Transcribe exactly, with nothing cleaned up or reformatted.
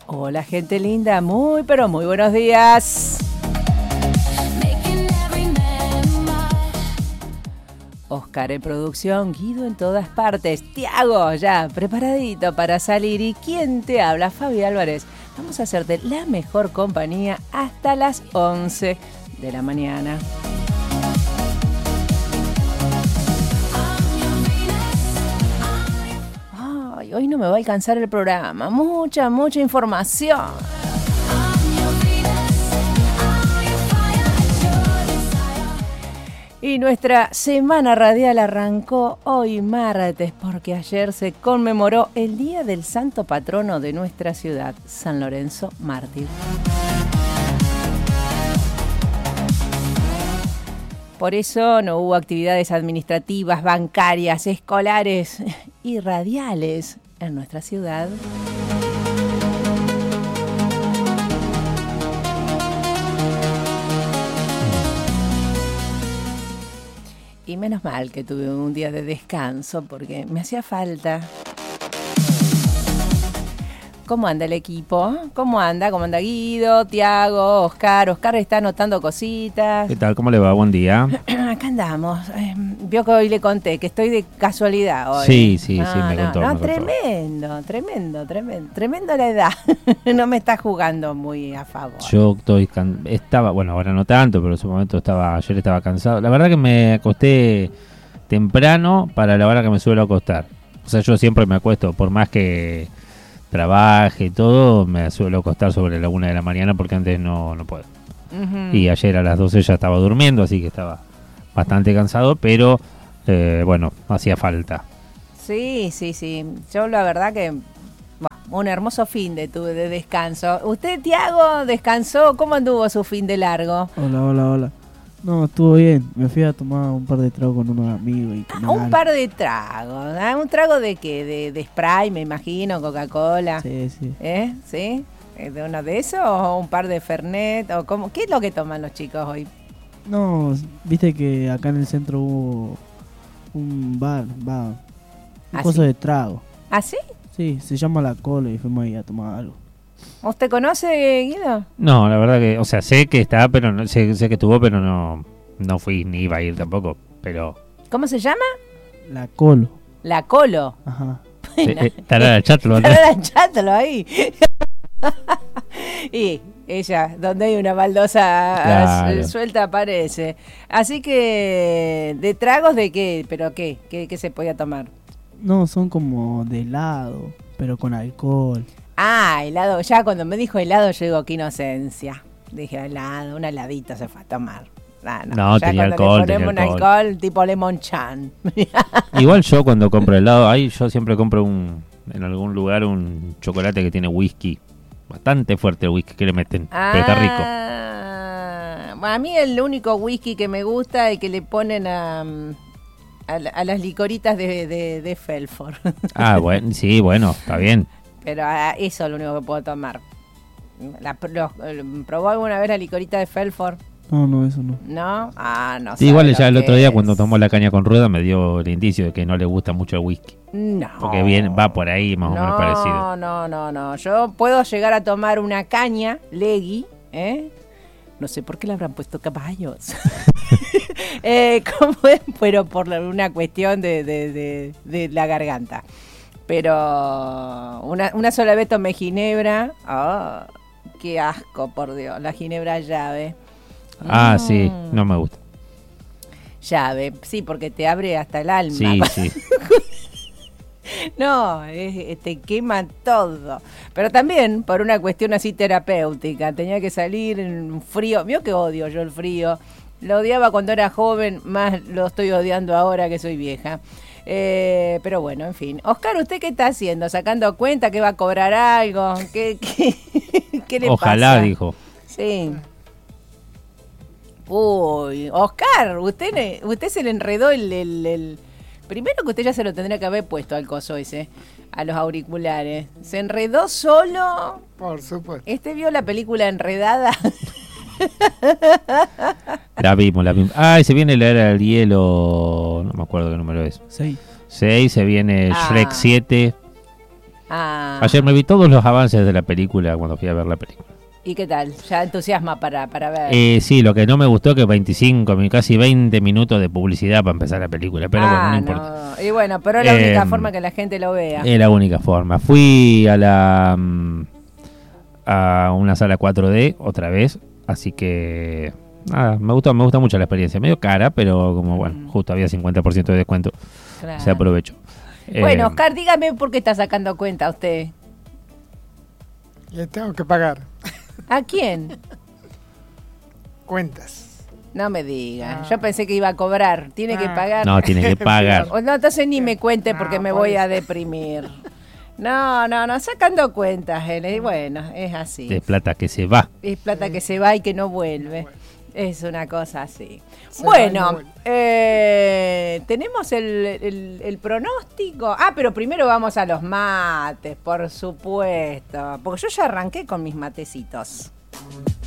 Hola gente linda, muy pero muy buenos días. Oscar en producción, Guido en todas partes, Tiago ya preparadito para salir y ¿quién te habla? Fabi Álvarez. Vamos a hacerte la mejor compañía hasta las once de la mañana. Ay, hoy no me va a alcanzar el programa, mucha, mucha información. Y nuestra semana radial arrancó hoy martes porque ayer se conmemoró el Día del Santo Patrono de nuestra ciudad, San Lorenzo Mártir. Por eso no hubo actividades administrativas, bancarias, escolares y radiales en nuestra ciudad. Y menos mal que tuve un día de descanso porque me hacía falta. ¿Cómo anda el equipo? ¿Cómo anda? ¿Cómo anda Guido, Tiago, Oscar? Oscar está anotando cositas. ¿Qué tal? ¿Cómo le va? Buen día. Acá andamos. Eh, vio que hoy le conté que estoy de casualidad hoy. Sí, sí, no, sí, me no, contó. No, me tremendo, contó. tremendo, tremendo. Tremendo la edad. No me está jugando muy a favor. Yo estoy can- estaba, bueno, ahora no tanto, pero en su momento estaba, ayer estaba cansado. La verdad que me acosté temprano para la hora que me suelo acostar. O sea, yo siempre me acuesto, por más que trabaje y todo, me suelo acostar sobre la una de la mañana porque antes no, no puedo. Uh-huh. Y ayer a las doce ya estaba durmiendo, así que estaba bastante cansado, pero eh, bueno, hacía falta. Sí, sí, sí. Yo la verdad que bueno, un hermoso fin de tuve de descanso. ¿Usted, Tiago, descansó? ¿Cómo anduvo su fin de largo? Hola, hola, hola. No, estuvo bien. Me fui a tomar un par de tragos con unos amigos. Y ah, un par de tragos. ¿Ah? ¿Un trago de qué? De, de Sprite, me imagino, Coca-Cola. Sí, sí. ¿Eh? ¿Sí? ¿De uno de esos? ¿O un par de Fernet? ¿O cómo? ¿Qué es lo que toman los chicos hoy? No, viste que acá en el centro hubo un bar, bar un ¿Ah, cosa sí? de trago. ¿Ah, sí? Sí, se llama La Cola y fuimos ahí a tomar algo. ¿Usted conoce, Guido? No, la verdad que, o sea, sé que está, pero no, sé, sé que estuvo, pero no, no fui ni iba a ir tampoco, pero... ¿Cómo se llama? La Colo. La Colo. Ajá. Sí, eh, estará el chat, lo estará el chatlo ahí. Y ella, donde hay una baldosa claro. suelta aparece. Así que, ¿de tragos de qué? ¿Pero qué? ¿Qué, qué se podía tomar? No, son como de helado, pero con alcohol. Ah, helado. Ya cuando me dijo helado, yo digo, qué inocencia. Dije, helado, un heladito se fue a tomar. Ah, no, no ya tenía cuando alcohol, le ponemos tenía un alcohol. alcohol tipo lemon chan. Igual yo cuando compro helado, ahí yo siempre compro un en algún lugar un chocolate que tiene whisky. Bastante fuerte el whisky que le meten, ah, pero está rico. A mí el único whisky que me gusta es que le ponen a... A, a las licoritas de, de, de Felford. Ah, bueno, sí, bueno, está bien. Pero a eso es lo único que puedo tomar. La, lo, ¿Probó alguna vez la licorita de Felford? No, no, eso no. ¿No? Ah, no sí, igual ya el otro día es. Cuando tomó la caña con rueda me dio el indicio de que no le gusta mucho el whisky. No. Porque bien, va por ahí más no, o menos parecido. No, no, no, no. Yo puedo llegar a tomar una caña, Legui, ¿eh? No sé por qué le habrán puesto caballos. eh, ¿cómo es? Pero por una cuestión de, de, de, de la garganta. Pero una, una sola vez tomé ginebra. Oh, qué asco, por Dios. La ginebra llave. Ah, mm. sí, no me gusta. Llave, sí, porque te abre hasta el alma. Sí, sí. No, es, te quema todo. Pero también por una cuestión así terapéutica. Tenía que salir en frío. Vio que odio yo el frío. Lo odiaba cuando era joven, más lo estoy odiando ahora que soy vieja. Eh, pero bueno, en fin. Oscar, ¿usted qué está haciendo? ¿Sacando cuenta que va a cobrar algo? ¿Qué, qué, qué le Ojalá, pasa? dijo. Sí. Uy, Oscar, usted, usted se le enredó el... el, el Primero que usted ya se lo tendría que haber puesto al coso ese, a los auriculares. Se enredó solo. Por supuesto. ¿Este vio la película Enredada? La vimos, la vimos. Ah, y se viene la era del hielo. No me acuerdo qué número es. Seis. seis, se viene Ah. Shrek siete. Ah. Ayer me vi todos los avances de la película cuando fui a ver la película. ¿Y qué tal? ¿Ya entusiasma para, para ver? Eh, sí, lo que no me gustó que veinticinco, casi veinte minutos de publicidad para empezar la película, pero ah, bueno, no importa. No. Y bueno, pero es la Eh, única forma que la gente lo vea. Es la única forma. Fui a la mm, a una sala cuatro D otra vez, así que nada, me gustó, me gusta mucho la experiencia. Medio cara, pero como bueno, justo había cincuenta por ciento de descuento, Claro. se aprovechó. Bueno, Eh, Oscar, dígame por qué está sacando cuenta usted. Le tengo que pagar ¿A quién? cuentas. No me diga. Ah. Yo pensé que iba a cobrar. Tiene que Ah. pagar. No, tiene que pagar. O no, entonces ni me cuente porque Ah, me por voy eso. a deprimir. No, no, no, sacando cuentas, él. Y bueno, es así. De plata que se va. Es plata que se va y que no vuelve. Es una cosa así. Se va y no Bueno, vuelve. eh, tenemos el, el- el pronóstico. Ah, pero primero vamos a los mates, por supuesto. Porque yo ya arranqué con mis matecitos.